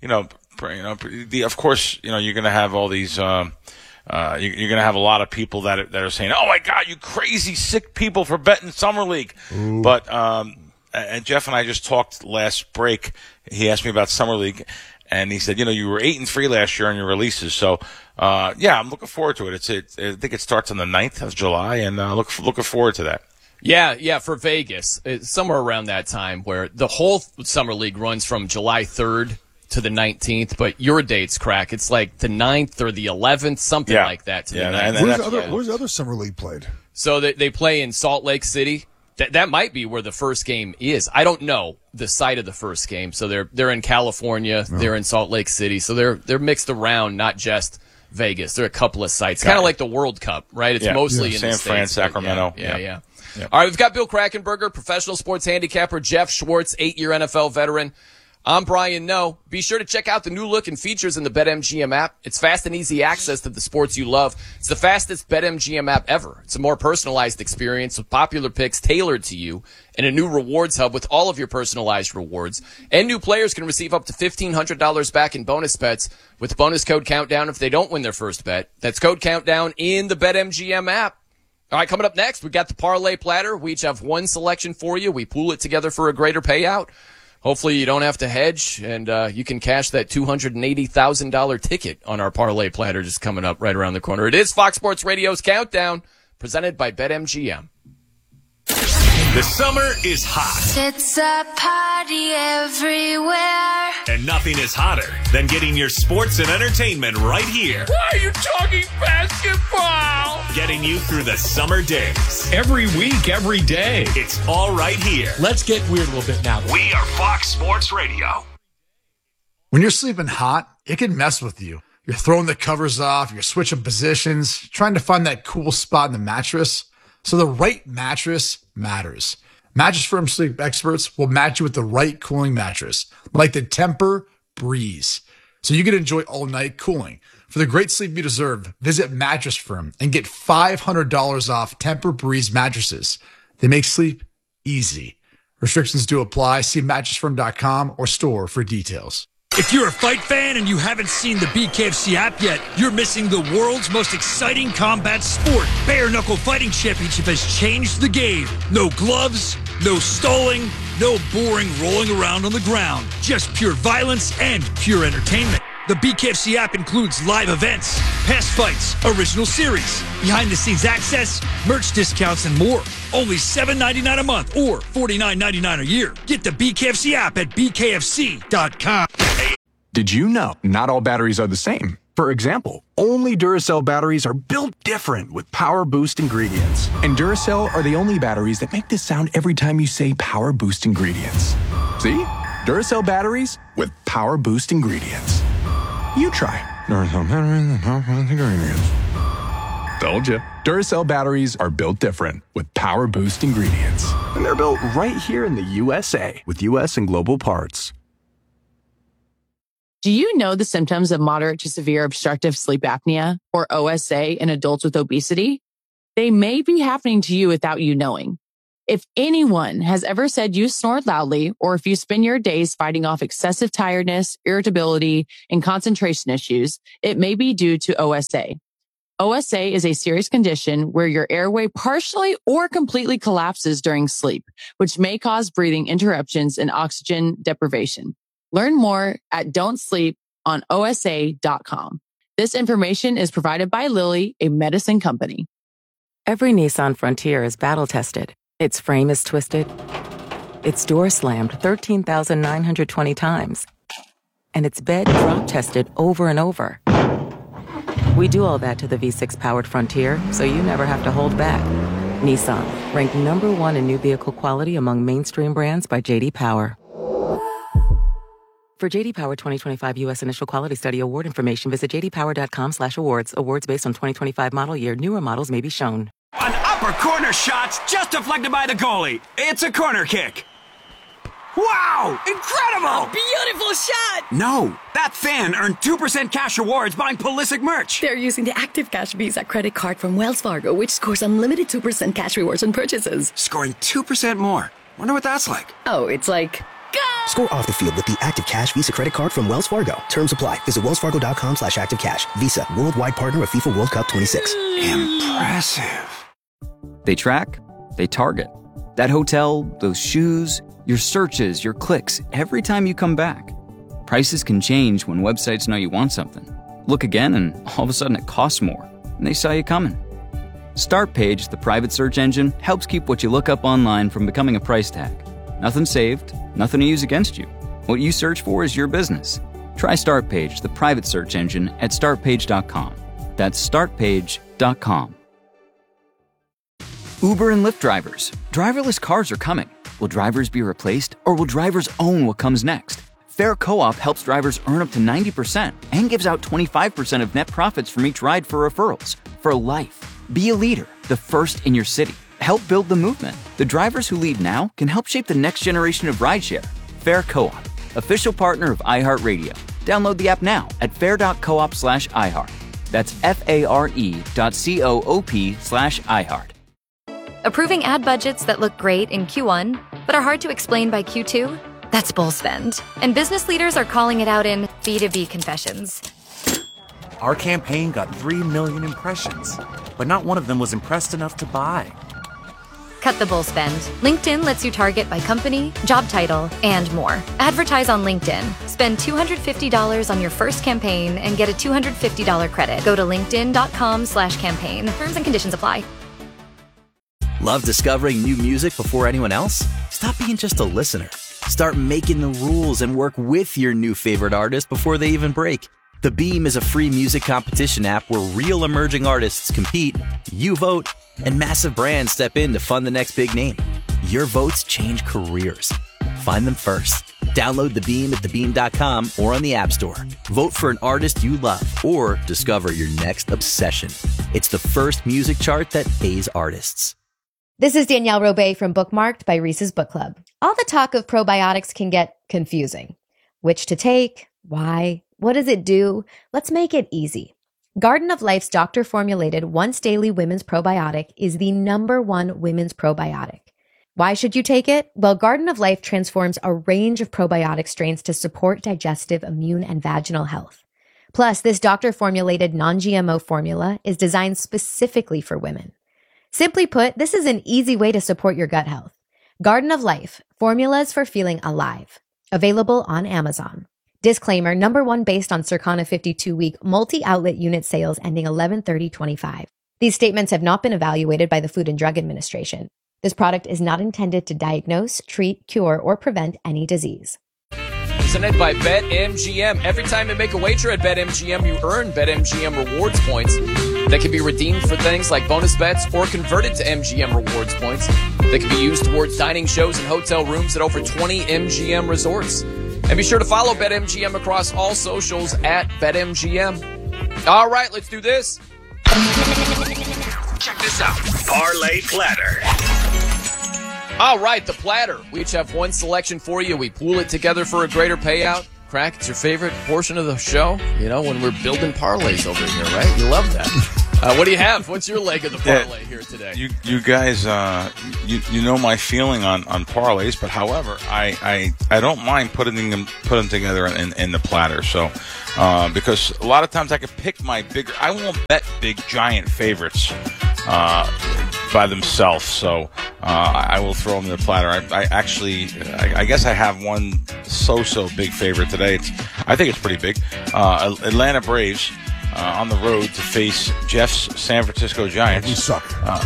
course, you're going to have all these, you're going to have a lot of people that are saying, "Oh my God, you crazy sick people for betting Summer League." Ooh. But and Jeff and I just talked last break. He asked me about Summer League, and he said, you were 8-3 last year on your releases. So I'm looking forward to it. I think it starts on the 9th of July, and looking forward to that. Yeah, for Vegas, it's somewhere around that time where the whole Summer League runs from July 3rd to the 19th, but your dates, Crack, it's like the 9th or the 11th, something like that. To the 9th. Where's the other Summer League played? So they play in Salt Lake City. That might be where the first game is. I don't know the site of the first game. So they're in California, they're in Salt Lake City, so they're mixed around, not just Vegas. There are a couple of sites, kind of like the World Cup, right? It's mostly in San Fran, Sacramento. Yeah. All right, we've got Bill Krackomberger, professional sports handicapper, Jeff Schwartz, 8-year NFL veteran. I'm Brian Noe. Be sure to check out the new look and features in the BetMGM app. It's fast and easy access to the sports you love. It's the fastest BetMGM app ever. It's a more personalized experience with popular picks tailored to you and a new rewards hub with all of your personalized rewards. And new players can receive up to $1,500 back in bonus bets with bonus code Countdown if they don't win their first bet. That's code Countdown in the BetMGM app. All right, coming up next, we got the Parlay Platter. We each have one selection for you. We pool it together for a greater payout. Hopefully you don't have to hedge, and you can cash that $280,000 ticket on our Parlay Platter just coming up right around the corner. It is Fox Sports Radio's Countdown, presented by BetMGM. The summer is hot. It's a party everywhere. And nothing is hotter than getting your sports and entertainment right here. Why are you talking basketball? Getting you through the summer days. Every week, every day. It's all right here. Let's get weird a little bit now. We are Fox Sports Radio. When you're sleeping hot, it can mess with you. You're throwing the covers off, you're switching positions, trying to find that cool spot in the mattress. So the right mattress matters. Mattress Firm sleep experts will match you with the right cooling mattress, like the Tempur-Breeze, so you can enjoy all-night cooling. For the great sleep you deserve, visit Mattress Firm and get $500 off Tempur-Breeze mattresses. They make sleep easy. Restrictions do apply. See mattressfirm.com or store for details. If you're a fight fan and you haven't seen the BKFC app yet, you're missing the world's most exciting combat sport. Bare Knuckle Fighting Championship has changed the game. No gloves, no stalling, no boring rolling around on the ground. Just pure violence and pure entertainment. The BKFC app includes live events, past fights, original series, behind-the-scenes access, merch discounts, and more. Only $7.99 a month or $49.99 a year. Get the BKFC app at BKFC.com. Did you know not all batteries are the same? For example, only Duracell batteries are built different with Power Boost ingredients. And Duracell are the only batteries that make this sound every time you say Power Boost ingredients. See? Duracell batteries with Power Boost ingredients. You try. Duracell batteries with Power Boost ingredients. Told you. Duracell batteries are built different with Power Boost ingredients. And they're built right here in the USA with US and global parts. Do you know the symptoms of moderate to severe obstructive sleep apnea, or OSA, in adults with obesity? They may be happening to you without you knowing. If anyone has ever said you snore loudly, or if you spend your days fighting off excessive tiredness, irritability, and concentration issues, it may be due to OSA. OSA is a serious condition where your airway partially or completely collapses during sleep, which may cause breathing interruptions and oxygen deprivation. Learn more at don'tsleeponosa.com. This information is provided by Lilly, a medicine company. Every Nissan Frontier is battle-tested. Its frame is twisted. Its door slammed 13,920 times. And its bed drop-tested over and over. We do all that to the V6-powered Frontier, so you never have to hold back. Nissan, ranked #1 in new vehicle quality among mainstream brands by J.D. Power. For J.D. Power 2025 U.S. Initial Quality Study award information, visit jdpower.com/awards. Awards based on 2025 model year. Newer models may be shown. An upper corner shot's just deflected by the goalie. It's a corner kick. Wow! Incredible! A beautiful shot! No, that fan earned 2% cash rewards buying Pulisic merch. They're using the Active Cash Visa credit card from Wells Fargo, which scores unlimited 2% cash rewards on purchases. Scoring 2% more. Wonder what that's like. Oh, it's like... Score off the field with the Active Cash Visa credit card from Wells Fargo. Terms apply. Visit wellsfargo.com/activecash. Visa, worldwide partner of FIFA World Cup 26. Impressive. They track, they target. That hotel, those shoes, your searches, your clicks, every time you come back. Prices can change when websites know you want something. Look again and all of a sudden it costs more, and they saw you coming. Startpage, the private search engine, helps keep what you look up online from becoming a price tag. Nothing saved, nothing to use against you. What you search for is your business. Try Startpage, the private search engine, at startpage.com. That's startpage.com. Uber and Lyft drivers. Driverless cars are coming. Will drivers be replaced, or will drivers own what comes next? Fair Co-op helps drivers earn up to 90% and gives out 25% of net profits from each ride for referrals. For life. Be a leader, the first in your city. Help build the movement. The drivers who lead now can help shape the next generation of rideshare. Fair Co-op, official partner of iHeartRadio. Download the app now at fair.coop/iHeart. That's FARE.coop/iHeart. Approving ad budgets that look great in Q1, but are hard to explain by Q2? That's bull spend. And business leaders are calling it out in B2B confessions. Our campaign got 3 million impressions, but not one of them was impressed enough to buy. Cut the bull spend. LinkedIn lets you target by company, job title, and more. Advertise on LinkedIn. Spend $250 on your first campaign and get a $250 credit. Go to linkedin.com/campaign. Terms and conditions apply. Love discovering new music before anyone else? Stop being just a listener. Start making the rules and work with your new favorite artist before they even break. The Beam is a free music competition app where real emerging artists compete, you vote, and massive brands step in to fund the next big name. Your votes change careers. Find them first. Download The Beam at thebeam.com or on the App Store. Vote for an artist you love or discover your next obsession. It's the first music chart that pays artists. This is Danielle Robay from Bookmarked by Reese's Book Club. All the talk of probiotics can get confusing. Which to take? Why? What does it do? Let's make it easy. Garden of Life's doctor-formulated once-daily women's probiotic is the #1 women's probiotic. Why should you take it? Well, Garden of Life transforms a range of probiotic strains to support digestive, immune, and vaginal health. Plus, this doctor-formulated non-GMO formula is designed specifically for women. Simply put, this is an easy way to support your gut health. Garden of Life, formulas for feeling alive. Available on Amazon. Disclaimer, #1 based on Circana 52-week multi-outlet unit sales ending 11/30/25. These statements have not been evaluated by the Food and Drug Administration. This product is not intended to diagnose, treat, cure, or prevent any disease. presented by BetMGM. Every time you make a wager at BetMGM, you earn BetMGM rewards points that can be redeemed for things like bonus bets or converted to MGM rewards points that can be used towards dining shows and hotel rooms at over 20 MGM resorts. And be sure to follow BetMGM across all socials at BetMGM. All right, let's do this. Check this out. Parlay Platter. All right, the platter. We each have one selection for you. We pool it together for a greater payout. Crack, it's your favorite portion of the show, when we're building parlays over here, right? You love that. What do you have? What's your leg of the parlay here today? You guys, you know my feeling on parlays, but however, I don't mind putting them together in the platter. So, because a lot of times I can pick my bigger, I won't bet big giant favorites by themselves. So I will throw them in the platter. I guess I have one so big favorite today. I think it's pretty big. Atlanta Braves. On the road to face Jeff's San Francisco Giants. We suck.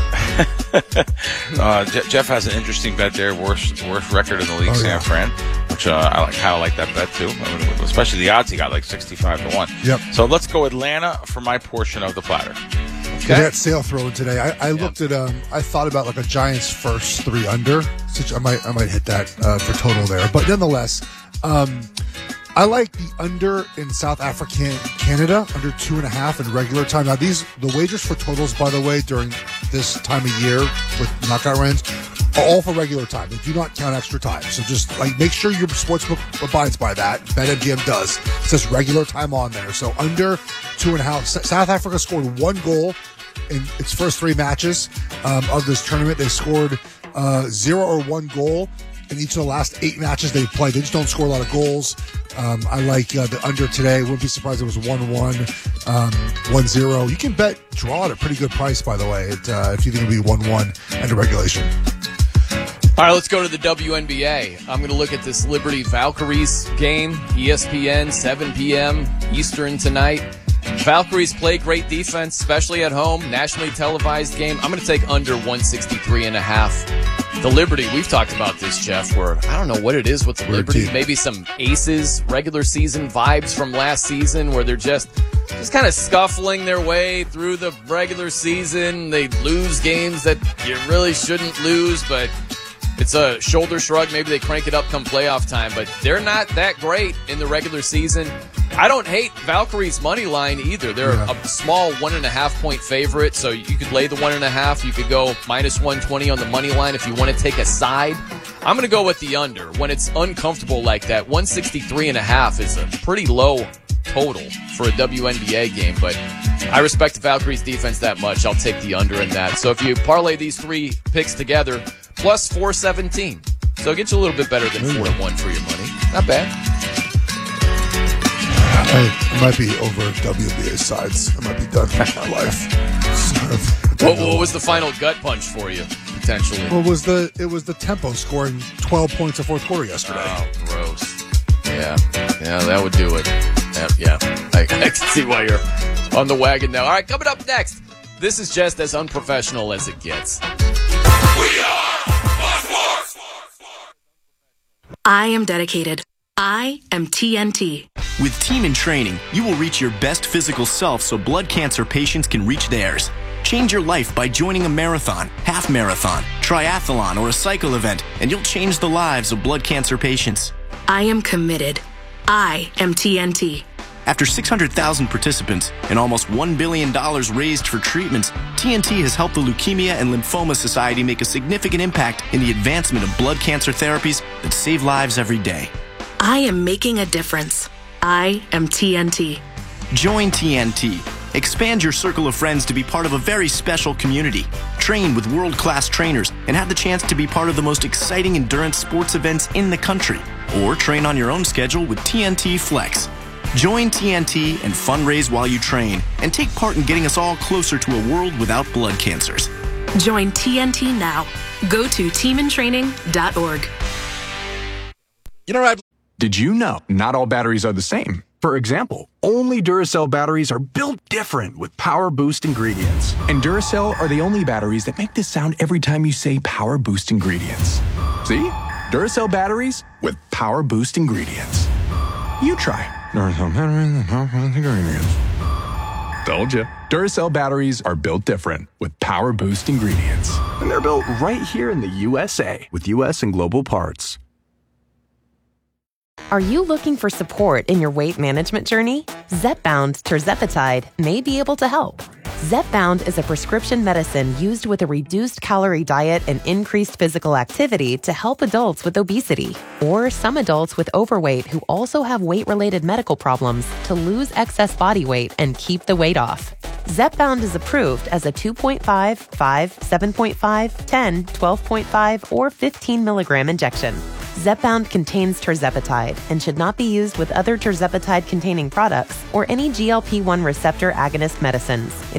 Jeff has an interesting bet there. Worst record in the league, San Fran, which I kind of like that bet too. Especially the odds he got, like 65-1. Yep. So let's go Atlanta for my portion of the platter. Okay. That sale throw today. I looked at. I thought about like a Giants first 3 under. I might hit that for total there. But nonetheless. I like the under in South African Canada, under 2.5 in regular time. Now, the wagers for totals, by the way, during this time of year with knockout rounds, are all for regular time. They do not count extra time. So just make sure your sportsbook abides by that. BetMGM does. It says regular time on there. So under 2.5. South Africa scored 1 goal in its first 3 matches of this tournament. They scored 0 or 1 goal in each of the last 8 matches they played. They just don't score a lot of goals. I like the under today. Wouldn't be surprised if it was 1-1, 1-0. You can bet draw at a pretty good price, by the way, if you think it'll be 1-1 end of regulation. All right, let's go to the WNBA. I'm going to look at this Liberty Valkyries game, ESPN, 7 p.m. Eastern tonight. Valkyries play great defense, especially at home. Nationally televised game. I'm going to take under 163.5. The Liberty, we've talked about this, Jeff, where I don't know what it is with the Liberty. Maybe some Aces regular season vibes from last season where they're just kind of scuffling their way through the regular season. They lose games that you really shouldn't lose, but it's a shoulder shrug. Maybe they crank it up come playoff time, but they're not that great in the regular season. I don't hate Valkyries' money line either. They're a small 1.5 point favorite, so you could lay the 1.5. You could go minus 120 on the money line if you want to take a side. I'm going to go with the under. When it's uncomfortable like that, 163.5 is a pretty low total for a WNBA game, but I respect the Valkyries' defense that much. I'll take the under in that. So if you parlay these 3 picks together, plus 417. So it gets you a little bit better than 4-1 for your money. Not bad. I might be over WNBA sides. I might be done with my life. What was the final gut punch for you, potentially? Well, it was the tempo scoring 12 points in fourth quarter yesterday. Oh, gross. Yeah, that would do it. Yeah, I can see why you're on the wagon now. All right, coming up next, this is just as unprofessional as it gets. I am dedicated. I am TNT. With Team in Training, you will reach your best physical self so blood cancer patients can reach theirs. Change your life by joining a marathon, half marathon, triathlon, or a cycle event, and you'll change the lives of blood cancer patients. I am committed. I am TNT. After 600,000 participants and almost $1 billion raised for treatments, TNT has helped the Leukemia and Lymphoma Society make a significant impact in the advancement of blood cancer therapies that save lives every day. I am making a difference. I am TNT. Join TNT. Expand your circle of friends to be part of a very special community. Train with world-class trainers and have the chance to be part of the most exciting endurance sports events in the country. Or train on your own schedule with TNT Flex. Join TNT and fundraise while you train and take part in getting us all closer to a world without blood cancers. Join TNT now. Go to teamintraining.org. Did you know not all batteries are the same? For example, only Duracell batteries are built different with Power Boost ingredients. And Duracell are the only batteries that make this sound every time you say Power Boost ingredients. See? Duracell batteries with Power Boost ingredients. You try Duracell batteries and power-boost ingredients. Told you. Duracell batteries are built different with power boost ingredients. And they're built right here in the USA with US and global parts. Are you looking for support in your weight management journey? Zepbound tirzepatide may be able to help. Zepbound is a prescription medicine used with a reduced calorie diet and increased physical activity to help adults with obesity or some adults with overweight who also have weight-related medical problems to lose excess body weight and keep the weight off. Zepbound is approved as a 2.5, 5, 7.5, 10, 12.5, or 15 milligram injection. Zepbound contains tirzepatide and should not be used with other tirzepatide-containing products or any GLP-1 receptor agonist medicines.